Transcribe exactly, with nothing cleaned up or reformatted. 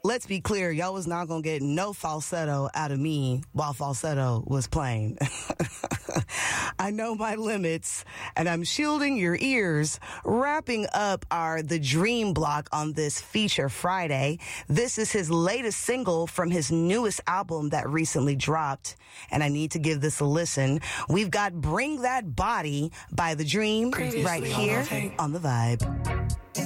let's be clear, y'all was not going to get no falsetto out of me while falsetto was playing. I know my limits, and I'm shielding your ears. Wrapping up our The Dream block on this Feature Friday. This is his latest single from his newest album that recently dropped, and I need to give this a listen. We've got Bring That Body by The Dream right here on The Vibe.